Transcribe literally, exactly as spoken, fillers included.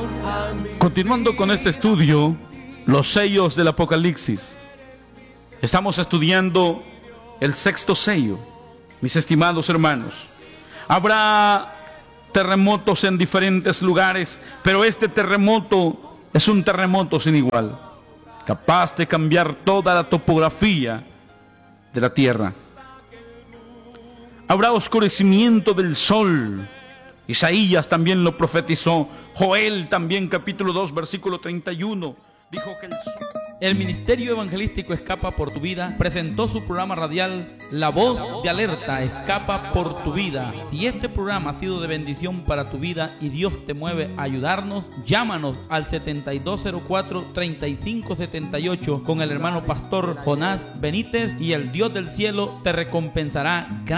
Continuando con este estudio, los sellos del Apocalipsis, estamos estudiando el sexto sello. Mis estimados hermanos, habrá terremotos en diferentes lugares, pero este terremoto es un terremoto sin igual, capaz de cambiar toda la topografía de la tierra. Habrá oscurecimiento del sol. Isaías también lo profetizó. Joel también, capítulo dos, versículo treinta y uno, dijo que el sol... El Ministerio Evangelístico Escapa por tu Vida presentó su programa radial La Voz de Alerta, Escapa por tu Vida. Si este programa ha sido de bendición para tu vida y Dios te mueve a ayudarnos, llámanos al setenta y dos cero cuatro, treinta y cinco setenta y ocho con el hermano pastor Jonás Benítez y el Dios del cielo te recompensará.